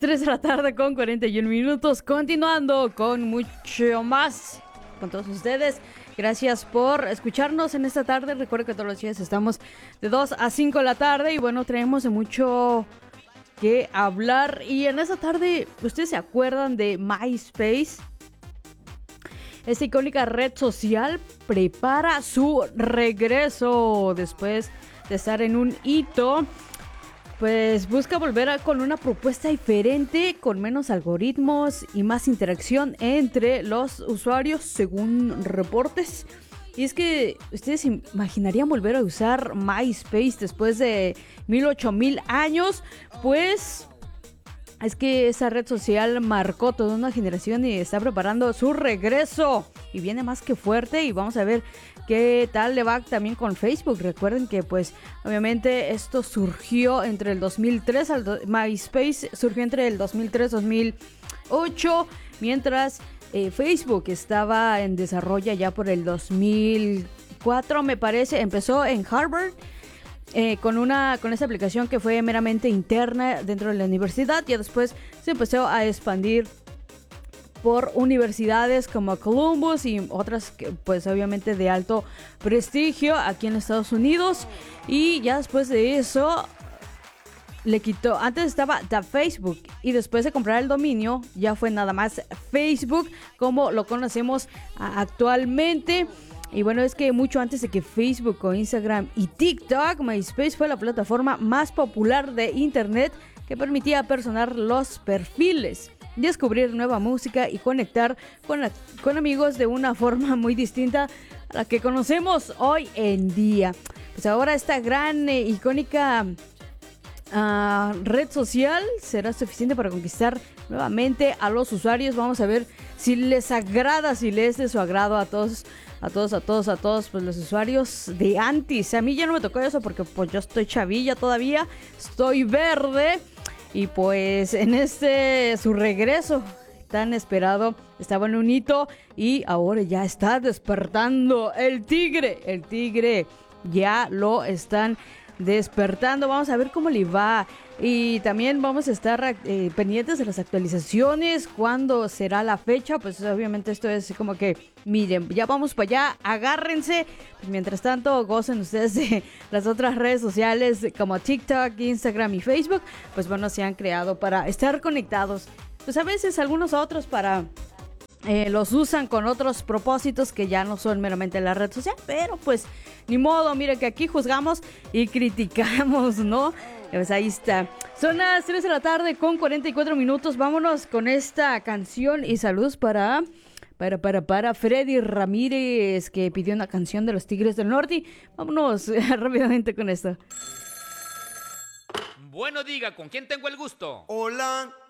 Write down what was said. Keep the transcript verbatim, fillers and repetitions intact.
tres de la tarde con cuarenta y un minutos, continuando con mucho más con todos ustedes. Gracias por escucharnos en esta tarde. Recuerden que todos los días estamos de dos a cinco de la tarde y bueno, tenemos mucho que hablar. Y en esta tarde, ¿ustedes se acuerdan de MySpace? Esta icónica red social prepara su regreso después de estar en un hito. Pues busca volver a, con una propuesta diferente, con menos algoritmos y más interacción entre los usuarios, según reportes. Y es que ustedes se imaginarían volver a usar MySpace después de mil ocho mil años. Pues es que esa red social marcó toda una generación y está preparando su regreso. Y viene más que fuerte y vamos a ver qué tal le va también con Facebook. Recuerden que pues obviamente esto surgió entre el dos mil tres, al do- MySpace surgió entre el dos mil tres y dos mil ocho, mientras eh, Facebook estaba en desarrollo ya por el dos mil cuatro, me parece. Empezó en Harvard eh, con una con esa aplicación que fue meramente interna dentro de la universidad y después se empezó a expandir por universidades como Columbus y otras que, pues obviamente de alto prestigio aquí en Estados Unidos. Y ya después de eso le quitó, antes estaba The Facebook y después de comprar el dominio ya fue nada más Facebook como lo conocemos actualmente. Y bueno, es que mucho antes de que Facebook o Instagram y TikTok, MySpace fue la plataforma más popular de internet que permitía personar los perfiles, descubrir nueva música y conectar con, la, con amigos de una forma muy distinta a la que conocemos hoy en día. Pues ahora esta gran eh, icónica uh, red social será suficiente para conquistar nuevamente a los usuarios. Vamos a ver si les agrada, si les es de su agrado a todos, a todos, a todos, a todos, pues los usuarios de antes. A mí ya no me tocó eso porque pues yo estoy chavilla todavía, estoy verde. Y pues en este, su regreso tan esperado, estaba en un hito y ahora ya está despertando el tigre. El tigre ya lo están despertando. Vamos a ver cómo le va. Y también vamos a estar eh, pendientes de las actualizaciones. ¿Cuándo será la fecha? Pues obviamente esto es como que, miren, ya vamos para allá, agárrense. Pues mientras tanto, gocen ustedes de las otras redes sociales como TikTok, Instagram y Facebook. Pues bueno, se han creado para estar conectados. Pues a veces algunos otros para... Eh, los usan con otros propósitos que ya no son meramente la red social, pero pues ni modo, miren que aquí juzgamos y criticamos, ¿no? Pues ahí está. Son las tres de la tarde con cuarenta y cuatro minutos. Vámonos con esta canción y saludos para... Para, para, para Freddy Ramírez, que pidió una canción de los Tigres del Norte. Vámonos rápidamente con esto. Bueno, diga, ¿con quién tengo el gusto? Hola.